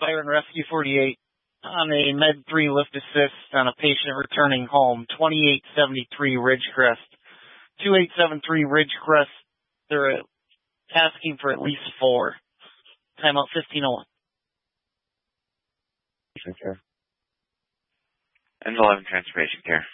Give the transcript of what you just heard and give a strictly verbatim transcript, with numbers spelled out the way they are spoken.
Siren Rescue forty-eight on a Med three lift assist on a patient returning home, twenty-eight seventy-three Ridgecrest. twenty-eight seventy-three Ridgecrest, they're asking for at least four. Timeout fifteen oh one. Care. And eleven Transportation Care.